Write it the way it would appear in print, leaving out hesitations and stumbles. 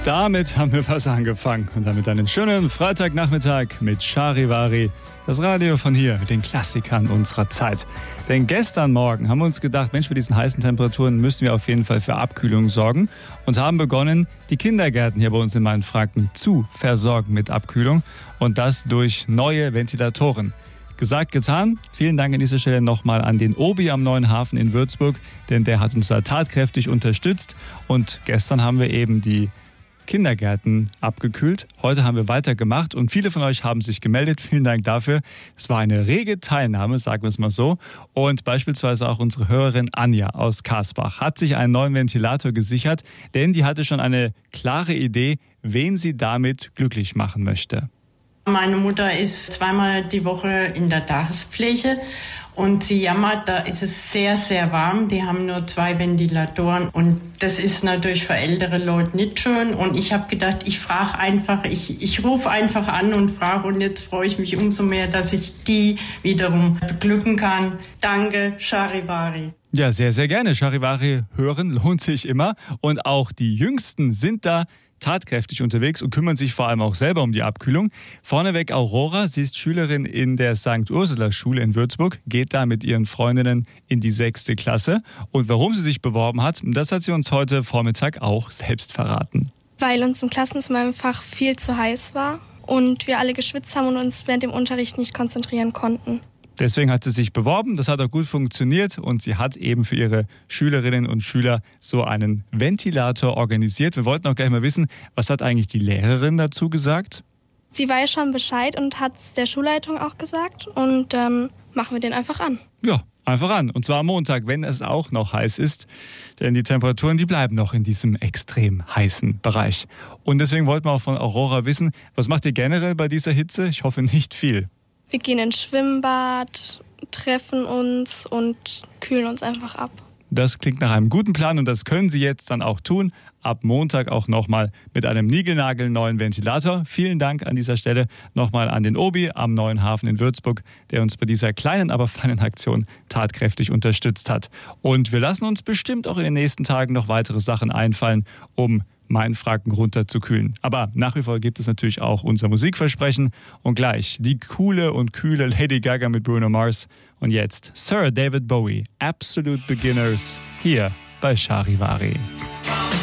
Damit haben wir was angefangen und damit einen schönen Freitagnachmittag mit Charivari, das Radio von hier mit den Klassikern unserer Zeit. Denn gestern Morgen haben wir uns gedacht, Mensch, bei diesen heißen Temperaturen müssen wir auf jeden Fall für Abkühlung sorgen und haben begonnen, die Kindergärten hier bei uns in Mainfranken zu versorgen mit Abkühlung und das durch neue Ventilatoren. Gesagt, getan. Vielen Dank an dieser Stelle nochmal an den Obi am Neuen Hafen in Würzburg, denn der hat uns da tatkräftig unterstützt und gestern haben wir eben die Kindergärten abgekühlt. Heute haben wir weitergemacht und viele von euch haben sich gemeldet. Vielen Dank dafür. Es war eine rege Teilnahme, sagen wir es mal so. Und beispielsweise auch unsere Hörerin Anja aus Karsbach hat sich einen neuen Ventilator gesichert, denn die hatte schon eine klare Idee, wen sie damit glücklich machen möchte. Meine Mutter ist zweimal die Woche in der Tagespflege und sie jammert, da ist es sehr, sehr warm. Die haben nur 2 Ventilatoren und das ist natürlich für ältere Leute nicht schön. Und ich habe gedacht, ich frage einfach, ich rufe einfach an und frage und jetzt freue ich mich umso mehr, dass ich die wiederum beglücken kann. Danke, Charivari. Ja, sehr, sehr gerne. Charivari hören lohnt sich immer und auch die Jüngsten sind da tatkräftig unterwegs und kümmern sich vor allem auch selber um die Abkühlung. Vorneweg Aurora, sie ist Schülerin in der St. Ursula-Schule in Würzburg, geht da mit ihren Freundinnen in die 6. Klasse. Und warum sie sich beworben hat, das hat sie uns heute Vormittag auch selbst verraten. Weil uns im Klassenzimmer im Fach viel zu heiß war und wir alle geschwitzt haben und uns während dem Unterricht nicht konzentrieren konnten. Deswegen hat sie sich beworben, das hat auch gut funktioniert und sie hat eben für ihre Schülerinnen und Schüler so einen Ventilator organisiert. Wir wollten auch gleich mal wissen, was hat eigentlich die Lehrerin dazu gesagt? Sie weiß schon Bescheid und hat es der Schulleitung auch gesagt und dann machen wir den einfach an. Ja, einfach an. Und zwar am Montag, wenn es auch noch heiß ist. Denn die Temperaturen, die bleiben noch in diesem extrem heißen Bereich. Und deswegen wollten wir auch von Aurora wissen, was macht ihr generell bei dieser Hitze? Ich hoffe nicht viel. Wir gehen ins Schwimmbad, treffen uns und kühlen uns einfach ab. Das klingt nach einem guten Plan und das können Sie jetzt dann auch tun. Ab Montag auch nochmal mit einem niegelnagelneuen Ventilator. Vielen Dank an dieser Stelle nochmal an den Obi am Neuen Hafen in Würzburg, der uns bei dieser kleinen, aber feinen Aktion tatkräftig unterstützt hat. Und wir lassen uns bestimmt auch in den nächsten Tagen noch weitere Sachen einfallen, um Mainfranken runterzukühlen. Aber nach wie vor gibt es natürlich auch unser Musikversprechen und gleich die coole und kühle Lady Gaga mit Bruno Mars und jetzt Sir David Bowie, Absolute Beginners, hier bei Charivari.